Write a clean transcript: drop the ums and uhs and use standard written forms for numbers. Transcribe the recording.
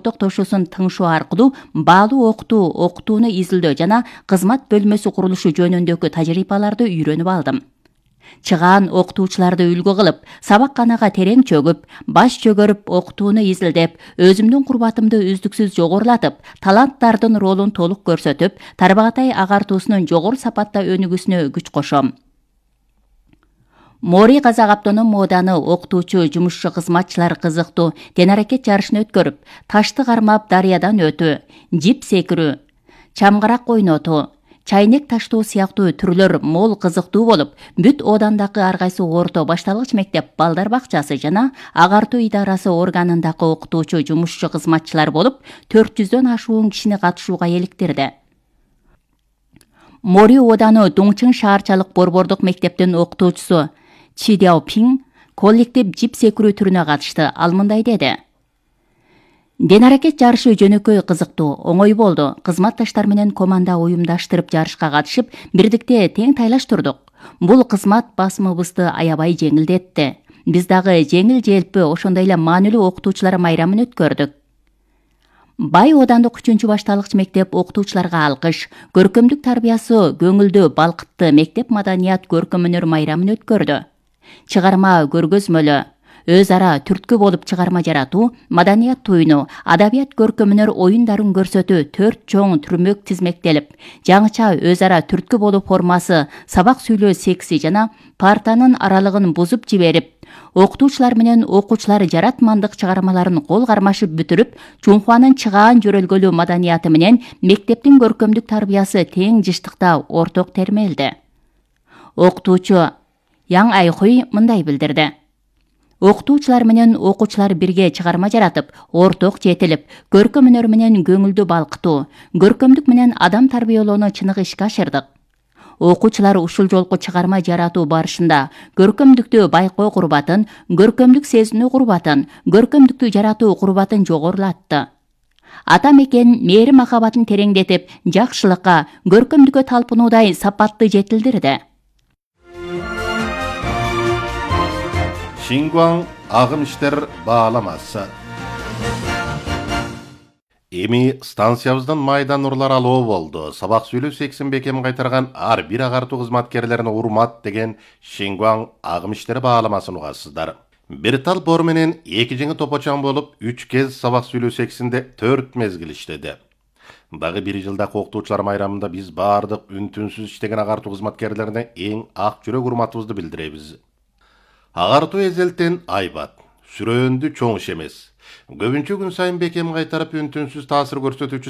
ортоктошуусун тыңшоо аркылуу баалуу окутууну изилдөө жана кызмат бөлмөсү курулушу жөнүндөгү тажрыйбаларды үйрөнүп алдым. Чыгаан окутуучуларды үлгү кылып, сабакканага терең чөгүп, баш чөгөрүп окутууну изилдеп, өзүмдүн курбатымды үздүксүз жогорулатып, таланттардын ролун толук көрсөтүп, тарбағатай агартуусунун жогору сапатта өнүгүүсүнө күч кошом. Мори казак автоном мооданы окутуучу, жумушчу кызматчылар кызыктуу тен аракет жарышын өткөрүп, ташты кармап дарыядан өтүү, жип секирүү, чамгарак ойнотуу, чайнек таштоо сыяктуу түрлөр мол кызыктуу болуп, бүт оодандагы ар кайсы орто башталгыч мектеп, балдар бакчасы жана агартуу идарасы органындагы окутуучу, жумушчу кызматчылар болуп, 400дөн ашуун кишини катышууга эликтирди. Мори ооданы Дуңчың шаарчалык борбордук мектептин окутуучусу Чи Дяопин коллектив жип секирүү түрүнө катышты. Ал мындай деди: Ден аракет жарышы жөнөкөй кызыктуу, оңой болду. Кызматташтар менен команда уюмдаштырып жарышка катышып, бирдикте тең тайлаштырдык. Бул кызмат басымыбызды аябай жеңилдетти. Биз дагы жеңил желпи, ошондой эле маанилүү окутуучулар майрамын өткөрдүк. Бай оодандык 3 башталгыч мектеп окутуучуларга алкыш, көркөмдүк тарбиясы көңүлдүү балкытты мектеп маданият көркөм өнөр майрамын өткөрдү. Чыгарма көргөзмөлө, өз ара түрткү болуп чыгарма жаратуу, маданият туюну, адабият көркөм өнөр оюндарын көрсөтүү 4 чоң түрмөк тизмектелип, жаңыча өз ара түрткү болуу формасы, сабак сүйлөө секси жана партанын аралыгын бузуп жиберип, окутуучулар менен окуучулар жаратмандык чыгармаларын кол кармашып бүтүрүп, Чунхуанын чыгаан жөрөлгөлүү маданияты менен мектептин көркөмдүк тарбиясы тең жыштыкта орток термелди. Окутуучу Яң Айхуй мындай билдирди: Окутуучулар менен окуучулар бирге чыгарма жаратып, орток жетилип, көркөм өнөр менен көңүлдү балкытуу, көркөмдүк менен адам тарбиялоону чыныгы ишке ашырдык. Окуучулар ушул жолку чыгарма жаратуу барышында көркөмдүктү байкоо курбатын, көркөмдүк сезинүү курбатын, көркөмдүктү жаратуу курбатын жогорулатты. Ата мекен мээри махабатын тереңдетип, жакшылыкка, көркөмдүккө талпынуудай сапатты жетилдирди. Шингуан агым иштер бааламасы. Эми станциябыздан майдан урлар алуу болду. Сабак сүйлөө сексин бекем кайтарган ар бир агартуу кызматкерлерине урмат деген Шингуан агым иштери бааламасын угасыздар. Бир тал бор менен 2 жеңи топочаң болуп, 3 кез сабак сүйлөө сексинде 4 мезгил иштеди. Дагы 1 жылдагы окутуучулар майрамында биз баардык үн-түнсүз иштеген агартуу кызматкерлерине эң ак жүрөк урматыбызды билдиребиз. Агартуу эзелтен айбат, сүрөөндү чоң иш эмес. Көбүнчө күн сайын бекем кайтарып үн-түнсүз таасир көрсөтүүчү